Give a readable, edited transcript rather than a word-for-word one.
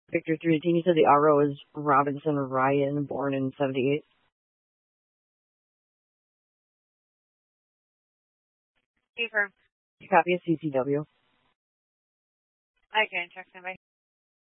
Victor 318, you said the RO is Robinson Ryan, born in 78. Confirm. Copy of CCW. I can check somebody.